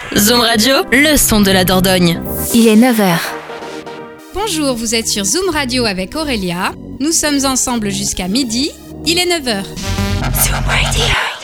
Zoom Radio, le son de la Dordogne. Il est 9h. Bonjour, vous êtes sur Zoom Radio avec Aurélia. Nous sommes ensemble jusqu'à midi. Il est 9h. Zoom Radio.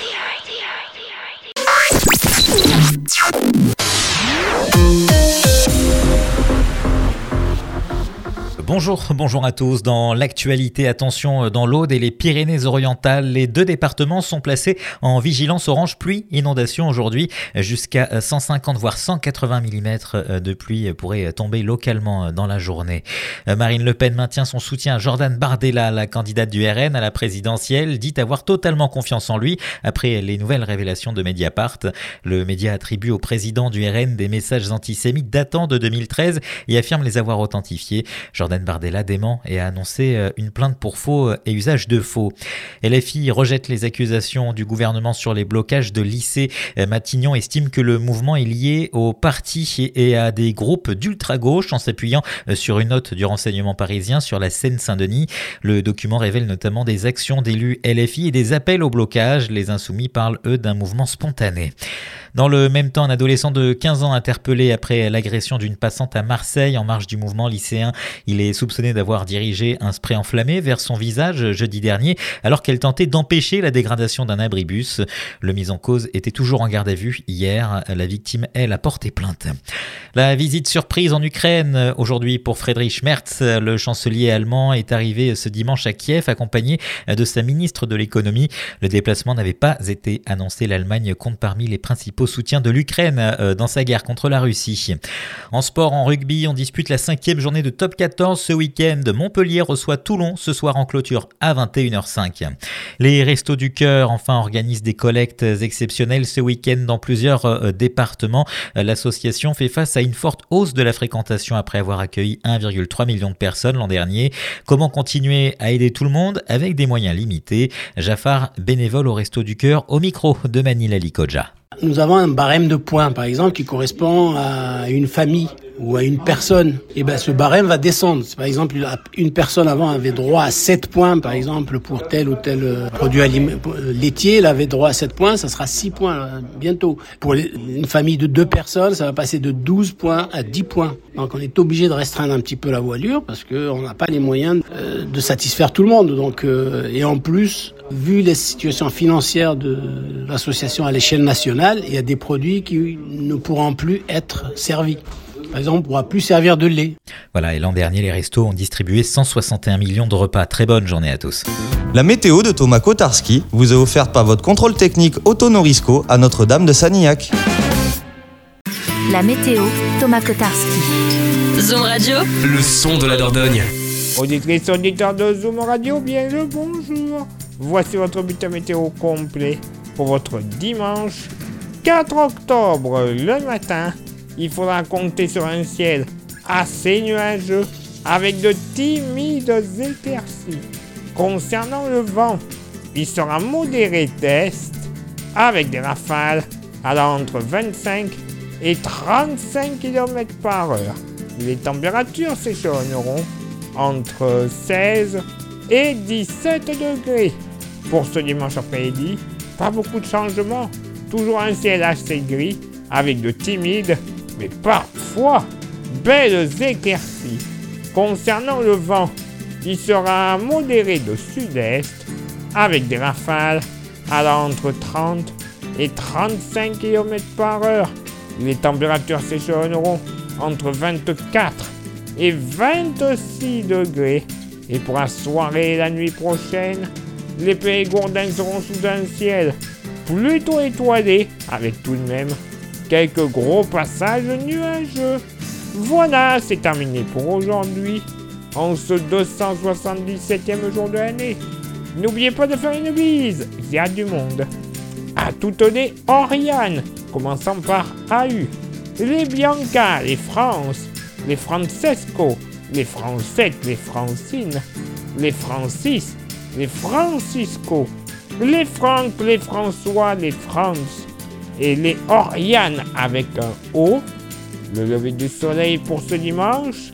Bonjour à tous. Dans l'actualité, attention, dans l'Aude et les Pyrénées-Orientales, les deux départements sont placés en vigilance orange pluie inondation aujourd'hui. Jusqu'à 150 voire 180 mm de pluie pourrait tomber localement dans la journée. Marine Le Pen maintient son soutien à Jordan Bardella, la candidate du RN à la présidentielle, dit avoir totalement confiance en lui après les nouvelles révélations de Mediapart. Le média attribue au président du RN des messages antisémites datant de 2013 et affirme les avoir authentifiés. Jordan Bardella dément et a annoncé une plainte pour faux et usage de faux. LFI rejette les accusations du gouvernement sur les blocages de lycées. Matignon estime que le mouvement est lié au parti et à des groupes d'ultra-gauche en s'appuyant sur une note du renseignement parisien sur la Seine-Saint-Denis. Le document révèle notamment des actions d'élus LFI et des appels au blocage. Les Insoumis parlent, eux, d'un mouvement spontané. Dans le même temps, un adolescent de 15 ans interpellé après l'agression d'une passante à Marseille en marge du mouvement lycéen. Il est soupçonné d'avoir dirigé un spray enflammé vers son visage jeudi dernier alors qu'elle tentait d'empêcher la dégradation d'un abribus. Le mis en cause était toujours en garde à vue hier. La victime, elle, a porté plainte. La visite surprise en Ukraine aujourd'hui pour Friedrich Merz. Le chancelier allemand est arrivé ce dimanche à Kiev accompagné de sa ministre de l'économie. Le déplacement n'avait pas été annoncé. L'Allemagne compte parmi les principaux soutiens de l'Ukraine dans sa guerre contre la Russie. En sport, en rugby, on dispute la 5e journée de top 14 ce week-end. Montpellier reçoit Toulon ce soir en clôture à 21h05. Les Restos du Cœur enfin organisent des collectes exceptionnelles ce week-end dans plusieurs départements. L'association fait face à une forte hausse de la fréquentation après avoir accueilli 1,3 million de personnes l'an dernier. Comment continuer à aider tout le monde avec des moyens limités? Jafar, bénévole au Restos du Cœur, au micro de Manila Likoja. Nous avons un barème de points, par exemple, qui correspond à une famille ou à une personne. Et ce barème va descendre. Par exemple, une personne avant avait droit à 7 points, par exemple, pour tel ou tel produit laitier. Elle avait droit à 7 points, ça sera 6 points bientôt. Pour une famille de 2 personnes, ça va passer de 12 points à 10 points. Donc on est obligé de restreindre un petit peu la voilure parce qu'on n'a pas les moyens de satisfaire tout le monde. Donc, et en plus, vu les situations financières de l'association à l'échelle nationale, il y a des produits qui ne pourront plus être servis. Par exemple, on ne pourra plus servir de lait. Voilà, et l'an dernier, les restos ont distribué 161 millions de repas. Très bonne journée à tous. La météo de Thomas Kotarski vous est offerte par votre contrôle technique Autonorisco à Notre-Dame de Sanilhac. La météo, Thomas Kotarski. Zoom Radio, le son de la Dordogne. Auditrices, auditeurs de Zoom Radio, bien le bonjour. Voici votre bulletin météo complet pour votre dimanche 4 octobre. Le matin, il faudra compter sur un ciel assez nuageux avec de timides éclaircies. Concernant le vent, il sera modéré d'est avec des rafales allant entre 25 et 35 km par heure. Les températures s'échelonneront entre 16 et 17 degrés. Pour ce dimanche après-midi, pas beaucoup de changements. Toujours un ciel assez gris avec de timides, mais parfois belles éclaircies. Concernant le vent, il sera modéré de sud-est avec des rafales allant entre 30 et 35 km par heure. Les températures s'échelonneront entre 24 et 26 degrés. Et pour la soirée et la nuit prochaine, les Périgourdins seront sous un ciel plutôt étoilé, avec tout de même quelques gros passages nuageux. Voilà, c'est terminé pour aujourd'hui, en ce 277e jour de l'année. N'oubliez pas de faire une bise, il y a du monde. À toutes les Oriane, commençant par AU, les Bianca, les France, les Francesco, les Francette, les Francine, les Francis, les Francisco, les Franck, les François, les France et les Oriane avec un O. Le lever du soleil pour ce dimanche,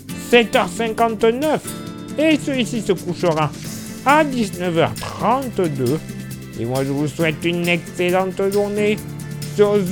7h59, et celui-ci se couchera à 19h32. Et moi je vous souhaite une excellente journée sur